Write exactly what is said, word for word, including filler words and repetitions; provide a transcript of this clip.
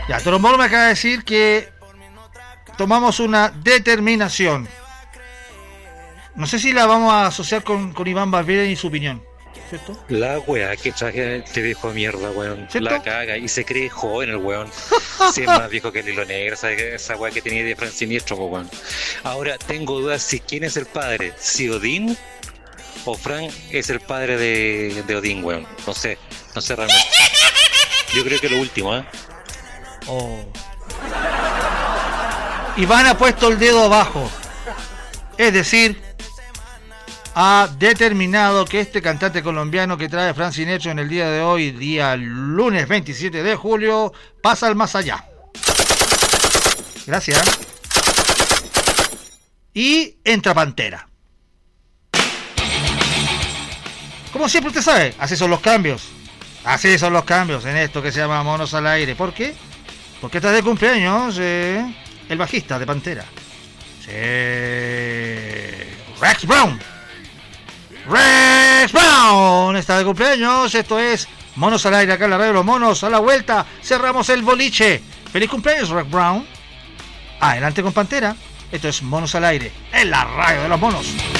Ya, Trombolo me acaba de decir que tomamos una determinación. No sé si la vamos a asociar con, con Iván Valverde y su opinión, ¿cierto? La weá que traje este viejo de mierda, weón. ¿Cierto? La caga y se cree joven el weón. Si es más viejo que el hilo negro, esa, esa weá que tenía de Fran Siniestro, pues, weón. Ahora tengo dudas si quién es el padre, si Odín o Fran es el padre de, de Odín, weón. No sé, no sé realmente. Yo creo que lo último, ¿eh? Oh. Iván ha puesto el dedo abajo. Es decir, ha determinado que este cantante colombiano que trae Fran Siniestro en el día de hoy, día lunes veintisiete de julio, pasa al más allá. Gracias. Y entra Pantera. Como siempre usted sabe, así son los cambios. Así son los cambios en esto que se llama Monos al Aire. ¿Por qué? Porque está de cumpleaños eh, el bajista de Pantera. Sí. Rex Brown. Rex Brown está de cumpleaños. Esto es Monos al Aire, acá en la radio de los monos. A la vuelta cerramos el boliche. Feliz cumpleaños, Rex Brown. Adelante con Pantera. Esto es Monos al Aire, en la radio de los monos.